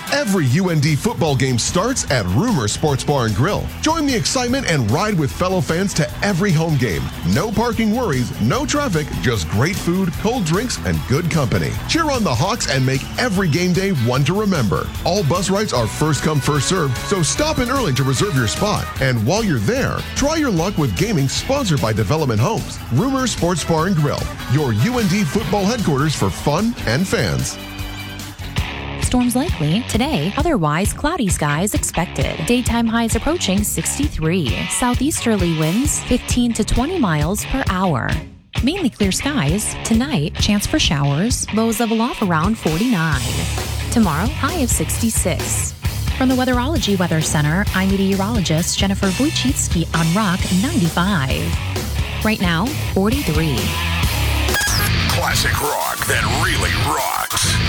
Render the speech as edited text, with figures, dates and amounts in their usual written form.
Every UND football game starts at Rumor Sports Bar and Grill. Join the excitement and ride with fellow fans to every home game. No parking worries, no traffic, just great food, cold drinks, and good company. Cheer on the Hawks and make every game day one to remember. All bus rides are first come, first served, so stop in early to reserve your spot. And while you're there, try your luck with gaming sponsored by Development Homes. Rumor Sports Bar and Grill, your UND football headquarters for fun and fans. Storms likely today, otherwise cloudy skies expected. Daytime highs approaching 63. Southeasterly winds 15 to 20 miles per hour. Mainly clear skies. Tonight, chance for showers. Lows level off around 49. Tomorrow, high of 66. From the Weatherology Weather Center, I'm meteorologist Jennifer Wojcicki on Rock 95. Right now, 43. Classic rock that really rocks.